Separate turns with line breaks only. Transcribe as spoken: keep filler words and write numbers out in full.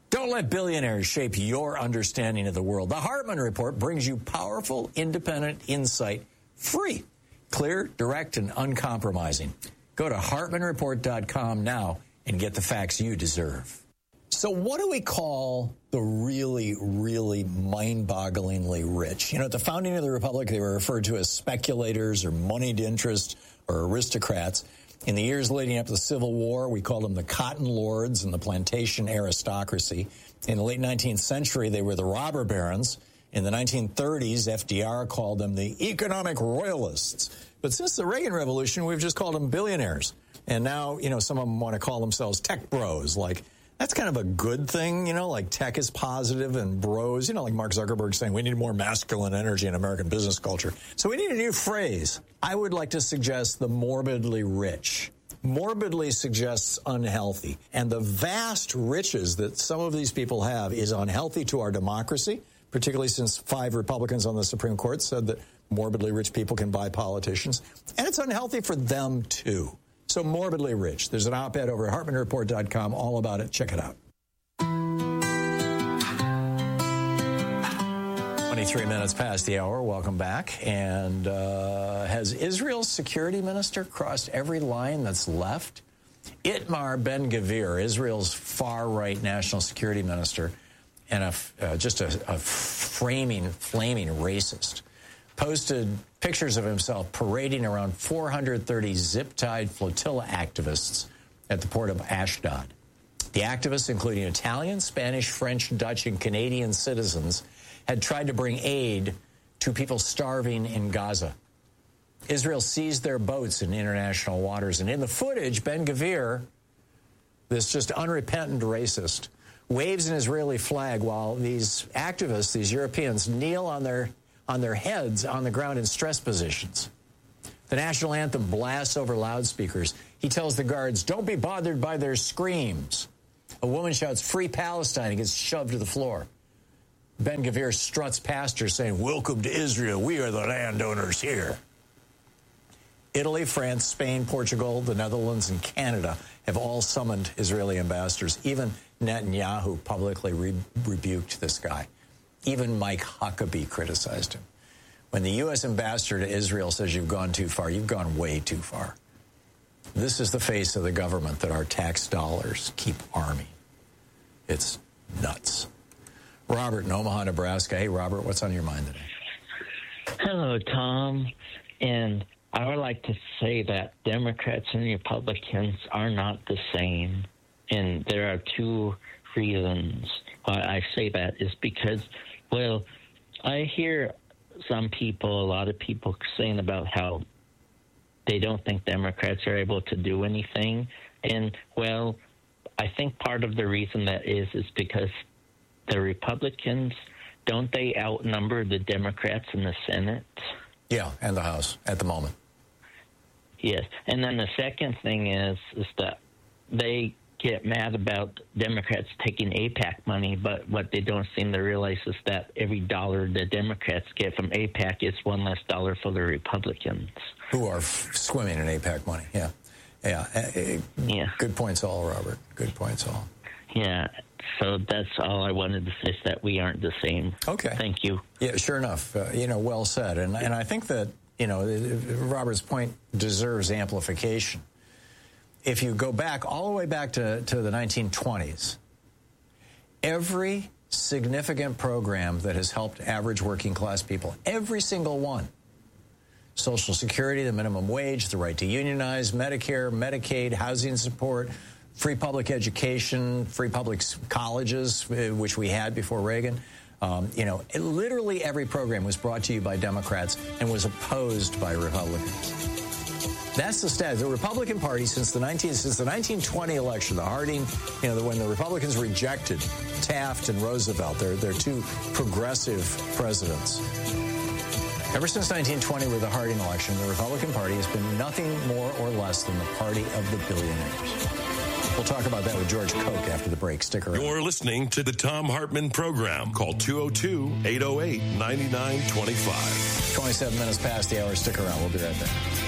Don't let billionaires shape your understanding of the world. The Hartman Report brings you powerful, independent insight, free, clear, direct, and uncompromising. Go to hartman report dot com now and get the facts you deserve. So what do we call the really, really mind-bogglingly rich? You know, at the founding of the Republic, they were referred to as speculators or moneyed interests or aristocrats. In the years leading up to the Civil War, we called them the cotton lords and the plantation aristocracy. In the late nineteenth century, they were the robber barons. In the nineteen thirties, F D R called them the economic royalists. But since the Reagan Revolution, we've just called them billionaires. And now, you know, some of them want to call themselves tech bros. Like, that's kind of a good thing, you know, like tech is positive and bros, you know, like Mark Zuckerberg saying we need more masculine energy in American business culture. So we need a new phrase. I would like to suggest the morbidly rich. Morbidly suggests unhealthy. And the vast riches that some of these people have is unhealthy to our democracy, particularly since five Republicans on the Supreme Court said that morbidly rich people can buy politicians. And it's unhealthy for them, too. So morbidly rich. There's an op-ed over at hartman report dot com all about it. Check it out. twenty-three minutes past the hour. Welcome back. And uh, has Israel's security minister crossed every line that's left? Itamar Ben-Gvir, Israel's far-right national security minister, and a, uh, just a, a framing, flaming racist, posted pictures of himself parading around four hundred thirty zip-tied flotilla activists at the port of Ashdod. The activists, including Italian, Spanish, French, Dutch, and Canadian citizens, had tried to bring aid to people starving in Gaza. Israel seized their boats in international waters, and in the footage, Ben-Gvir, this just unrepentant racist, waves an Israeli flag while these activists, these Europeans, kneel on their on their heads on the ground in stress positions. The national anthem blasts over loudspeakers. He tells the guards, don't be bothered by their screams. A woman shouts, free Palestine, and gets shoved to the floor. Ben-Gvir struts past her saying, welcome to Israel. We are the landowners here. Italy, France, Spain, Portugal, the Netherlands, and Canada have all summoned Israeli ambassadors. Even Netanyahu publicly re- rebuked this guy. Even Mike Huckabee criticized him. When the U S ambassador to Israel says you've gone too far, you've gone way too far. This is the face of the government that our tax dollars keep arming. It's nuts. Robert in Omaha, Nebraska. Hey, Robert, what's on your mind today?
Hello, Tom. And I would like to say that Democrats and Republicans are not the same. And there are two reasons why I say that is because, well, I hear some people, a lot of people saying about how they don't think Democrats are able to do anything. And, well, I think part of the reason that is is because the Republicans, don't they outnumber the Democrats in the Senate?
Yeah, and the House at the moment.
Yes. And then the second thing is, is that they get mad about Democrats taking AIPAC money, but what they don't seem to realize is that every dollar the Democrats get from AIPAC is one less dollar for the Republicans.
Who are f- swimming in AIPAC money, yeah. Yeah. Uh,
yeah.
Good points all, Robert. Good points all.
Yeah. So that's all I wanted to say, is that we aren't the same.
Okay.
Thank you.
Yeah, sure enough. Uh, you know, well said. And, and I think that, you know, Robert's point deserves amplification. If you go back all the way back to, to the nineteen twenties, every significant program that has helped average working class people, every single one, Social Security, the minimum wage, the right to unionize, Medicare, Medicaid, housing support, free public education, free public colleges, which we had before Reagan. Um, you know, it, literally every program was brought to you by Democrats and was opposed by Republicans. That's the status. The Republican Party, since the nineteen since the nineteen twenty election, the Harding, you know, when the Republicans rejected Taft and Roosevelt, they're they're two progressive presidents. Ever since nineteen twenty, with the Harding election, the Republican Party has been nothing more or less than the party of the billionaires. We'll talk about that with George Koch after the break. Stick around.
You're listening to the Tom Hartman Program. Call two oh two, eight oh eight, nine nine two five.
twenty-seven minutes past the hour. Stick around. We'll be right back.